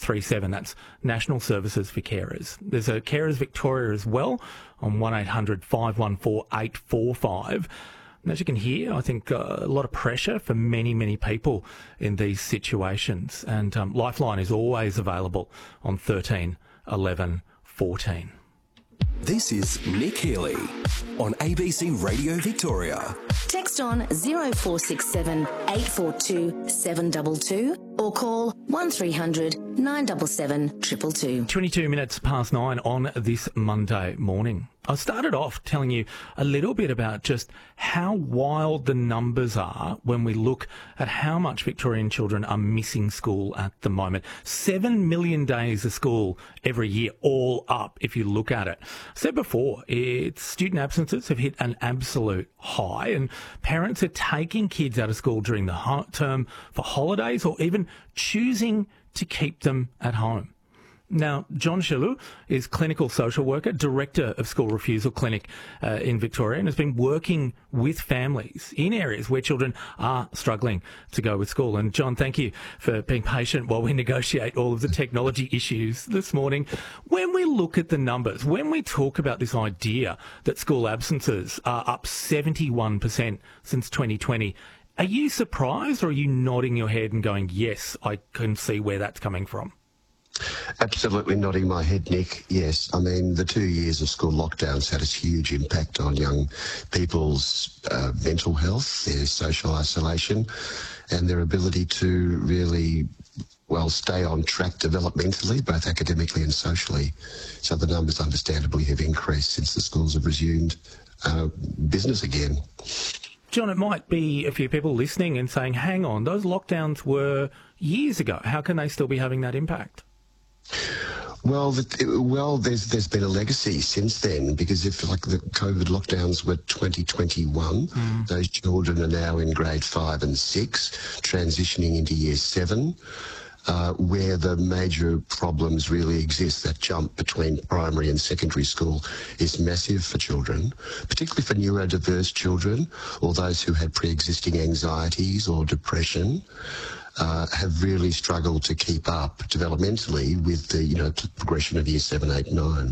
137. That's National Services for Carers. There's a Carers Victoria as well on 1800 514 845. And as you can hear, I think a lot of pressure for many, many people in these situations. And Lifeline is always available on 13 11 14. This is Nick Healy on ABC Radio Victoria. Text on 0467 842 722 or call 1300 977 222. 22 minutes past 9 on this Monday morning. I started off telling you a little bit about just how wild the numbers are when we look at how much Victorian children are missing school at the moment. 7 million days of school every year, all up, if you look at it. I said before, student absences have hit an absolute high, and parents are taking kids out of school during the term for holidays or even choosing to keep them at home. Now, John Chalou is clinical social worker, director of School Refusal Clinic in Victoria, and has been working with families in areas where children are struggling to go with school. And John, thank you for being patient while we negotiate all of the technology issues this morning. When we look at the numbers, when we talk about this idea that school absences are up 71% since 2020, are you surprised, or are you nodding your head and going, yes, I can see where that's coming from? Absolutely nodding my head, Nick. Yes, I mean, the 2 years of school lockdowns had a huge impact on young people's mental health, their social isolation, and their ability to really, stay on track developmentally, both academically and socially. So the numbers understandably have increased since the schools have resumed business again. John, it might be a few people listening and saying, hang on, those lockdowns were years ago. How can they still be having that impact? Well, there's been a legacy since then, because if the COVID lockdowns were 2021, those children are now in grade 5 and 6, transitioning into year 7, where the major problems really exist. That jump between primary and secondary school is massive for children, particularly for neurodiverse children or those who had pre-existing anxieties or depression. Have really struggled to keep up developmentally with the progression of year 7, 8, 9.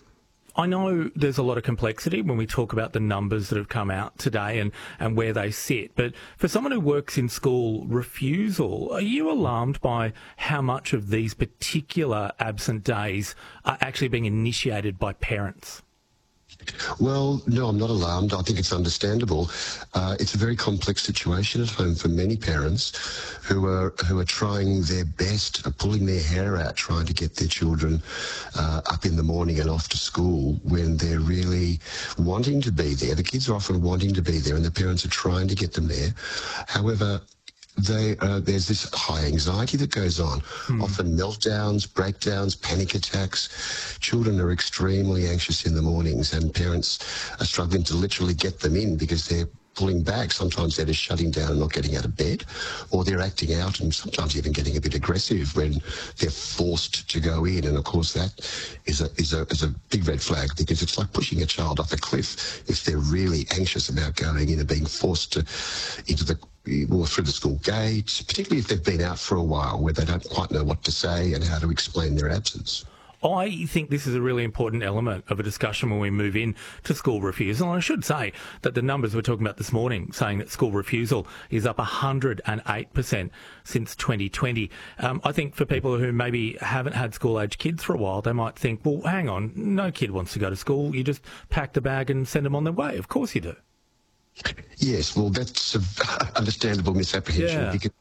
I know there's a lot of complexity when we talk about the numbers that have come out today and where they sit, but for someone who works in school refusal, are you alarmed by how much of these particular absent days are actually being initiated by parents? Well, no, I'm not alarmed. I think it's understandable. It's a very complex situation at home for many parents who are trying their best, are pulling their hair out, trying to get their children up in the morning and off to school when they're really wanting to be there. The kids are often wanting to be there, and the parents are trying to get them there. However, there's this high anxiety that goes on, often meltdowns, breakdowns, panic attacks. Children are extremely anxious in the mornings, and parents are struggling to literally get them in because they're pulling back. Sometimes they're just shutting down and not getting out of bed, or they're acting out and sometimes even getting a bit aggressive when they're forced to go in. And of course that is a big red flag, because it's like pushing a child off a cliff if they're really anxious about going in and being forced through the school gates, particularly if they've been out for a while where they don't quite know what to say and how to explain their absence. I think this is a really important element of a discussion when we move in to school refusal. And I should say that the numbers we're talking about this morning, saying that school refusal is up 108% since 2020. I think for people who maybe haven't had school-age kids for a while, they might think, well, hang on, no kid wants to go to school. You just pack the bag and send them on their way. Of course you do. Yes, well, that's an understandable misapprehension, because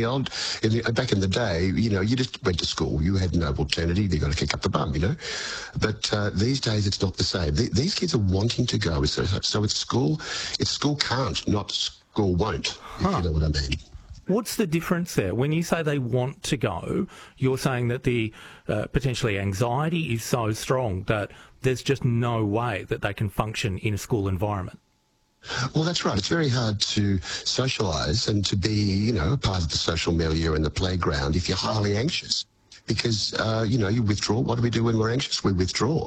back in the day, you just went to school. You had no alternative. You got to kick up the bum, But these days, it's not the same. These kids are wanting to go. So it's school can't, not school won't, if you know what I mean. What's the difference there? When you say they want to go, you're saying that the potentially anxiety is so strong that there's just no way that they can function in a school environment. Well, that's right. It's very hard to socialise and to be, a part of the social milieu and the playground if you're highly anxious. Because, you withdraw. What do we do when we're anxious? We withdraw.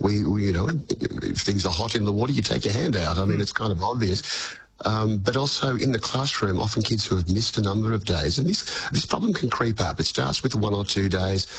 If things are hot in the water, you take your hand out. I mean, it's kind of obvious. But also in the classroom, often kids who have missed a number of days, and this problem can creep up. It starts with 1 or 2 days.